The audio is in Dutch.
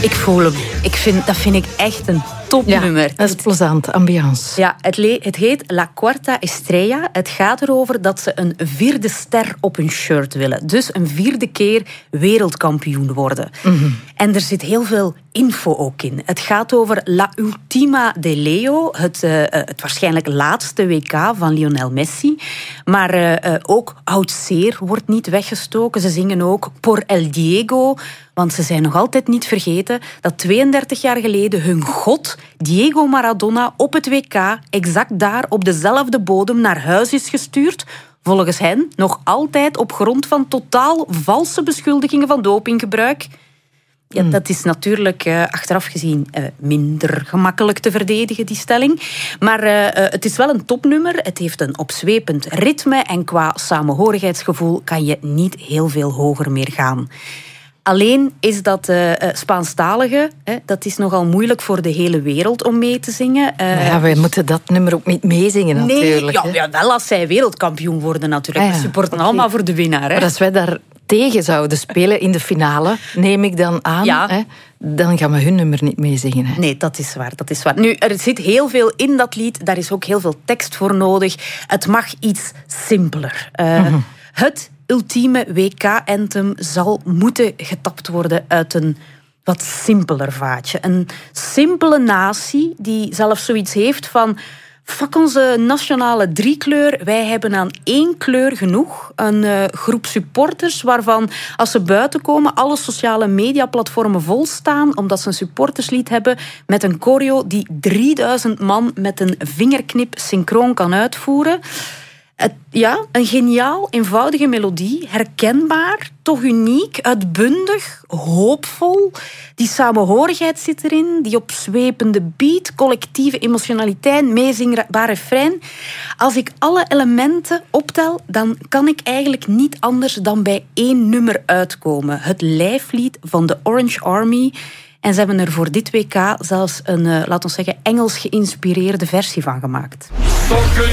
voel hem. Dat vind ik echt een topnummer. Ja, dat is plezant, ambiance. Ja, het heet La Cuarta Estrella. Het gaat erover dat ze een 4e ster op hun shirt willen. Dus een 4e keer wereldkampioen worden. Mm-hmm. En er zit heel veel info ook in. Het gaat over La Ultima de Leo, het waarschijnlijk laatste WK van Lionel Messi. Maar ook Oud Zeer wordt niet weggestoken. Ze zingen ook Por el Diego, want ze zijn nog altijd niet vergeten dat 32 jaar geleden hun god, Diego Maradona, op het WK exact daar op dezelfde bodem naar huis is gestuurd. Volgens hen nog altijd op grond van totaal valse beschuldigingen van dopinggebruik. Ja, dat is natuurlijk achteraf gezien minder gemakkelijk te verdedigen, die stelling. Maar het is wel een topnummer. Het heeft een opzwepend ritme en qua samenhorigheidsgevoel kan je niet heel veel hoger meer gaan. Alleen is dat Spaanstalige, dat is nogal moeilijk voor de hele wereld om mee te zingen. Wij moeten dat nummer ook niet meezingen natuurlijk. Nee, ja, wel als zij wereldkampioen worden natuurlijk. We supporten allemaal voor de winnaar. Maar als wij daar tegen zouden spelen in de finale, neem ik dan aan, dan gaan we hun nummer niet meezingen. Hè? Nee, dat is waar. Nu, er zit heel veel in dat lied. Daar is ook heel veel tekst voor nodig. Het mag iets simpeler. Het ultieme WK-anthem zal moeten getapt worden uit een wat simpeler vaatje. Een simpele natie die zelfs zoiets heeft van: fuck onze nationale driekleur, wij hebben aan 1 kleur genoeg. Een groep supporters waarvan, als ze buiten komen, alle sociale mediaplatformen volstaan, omdat ze een supporterslied hebben met een choreo die 3000 man met een vingerknip synchroon kan uitvoeren. Een geniaal, eenvoudige melodie, herkenbaar, toch uniek, uitbundig, hoopvol. Die samenhorigheid zit erin, die opzwepende beat, collectieve emotionaliteit, meezingbaar refrein. Als ik alle elementen optel, dan kan ik eigenlijk niet anders dan bij 1 nummer uitkomen. Het lijflied van de Orange Army. En ze hebben er voor dit WK zelfs een, laten we zeggen, Engels geïnspireerde versie van gemaakt.